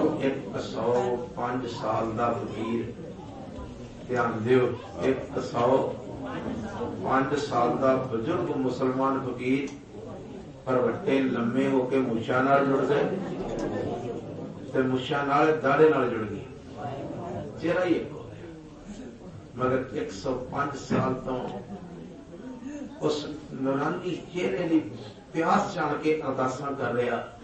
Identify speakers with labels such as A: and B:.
A: 105 साल का फकीर, ध्यान दियो, 105 साल का बुजुर्ग मुसलमान फकीर, पर वट्टे लम्मे होके मुछा नाल जुड़ गए ते मुछा नाल दाड़े नाल जुड़ गई, चेहरा ही एक हो गया। मगर 105 साल तो उस नूरानी चेहरे की प्यास जान के अरदासा कर रहा,